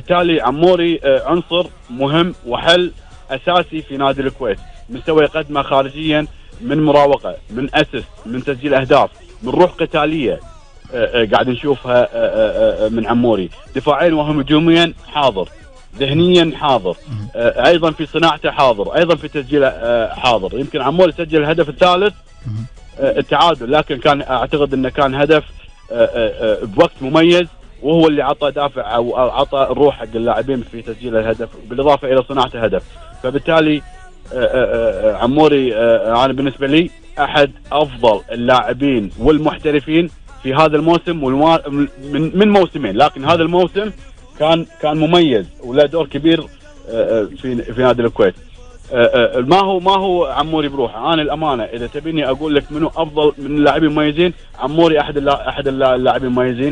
فبالتالي عموري عنصر مهم وحل اساسي في نادي الكويت. مستوى يقدمه خارجيا من مراوغه، من اسيست، من تسجيل اهداف، من روح قتاليه قاعد نشوفها من عموري. دفاعيا وهجوميا حاضر، ذهنيا حاضر، ايضا في صناعته حاضر، ايضا في تسجيله حاضر. يمكن عموري سجل الهدف الثالث التعادل، لكن كان اعتقد انه كان هدف بوقت مميز، وهو اللي عطى دافع او عطى الروح حق اللاعبين في تسجيل الهدف، بالاضافه الى صناعته هدف. فبالتالي عموري انا بالنسبه لي احد افضل اللاعبين والمحترفين في هذا الموسم من موسمين، لكن هذا الموسم كان مميز وله دور كبير في نادي الكويت. ما هو عموري بروحه. انا الامانه اذا تبيني اقول لك منو افضل من اللاعبين المميزين، عموري احد اللاعبين المميزين،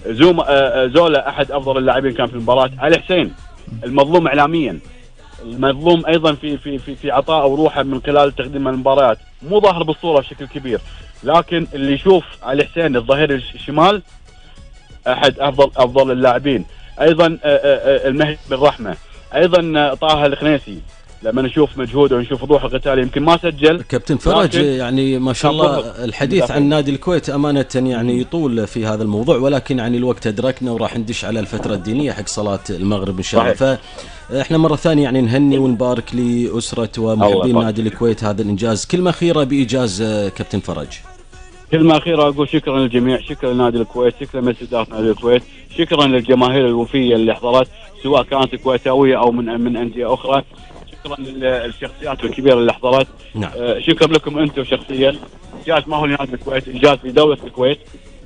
زولا احد افضل اللاعبين كان في المباراه، علي حسين المظلوم اعلاميا، المظلوم ايضا في عطاء وروحه من خلال تقديم المباريات، مو ظاهر بالصوره بشكل كبير، لكن اللي يشوف علي حسين الظهير الشمال احد افضل اللاعبين. ايضا المهدي بن رحمه، ايضا طه الخنيسي، لما نشوف مجهوده ونشوف روحه القتالي يمكن ما سجل. كابتن فرج يعني ما شاء الله الحديث عن نادي الكويت امانه يعني يطول في هذا الموضوع، ولكن يعني الوقت ادركنا وراح ندش على الفتره الدينيه حق صلاه المغرب ان شاء الله. فاحنا مره ثانيه يعني نهني ونبارك لاسره ومحبين نادي الكويت هذا الانجاز. كلمه اخيره بايجاز كابتن فرج. كلمه اخيره اقول شكرا للجميع، شكرا لنادي الكويت، شكرا لمسؤوليات نادي الكويت، شكرا للجماهير الوفيه اللي حضرت سواء كانت كويتاويه او من انديه اخرى، شكرا للشخصيات الكبيره اللي حضرت. نعم. شكرا لكم انتم شخصيا. انجاز ما هو لنادي الكويت، انجاز لدوله الكويت،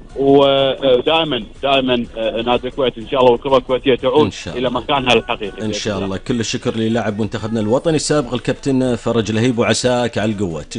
ودائما نادي الكويت ان شاء الله والكره الكويتيه تعود الى مكانها الحقيقي ان شاء الله. كل الشكر للاعب منتخبنا الوطني السابق الكابتن فرج لهيب، وعساك على القوه.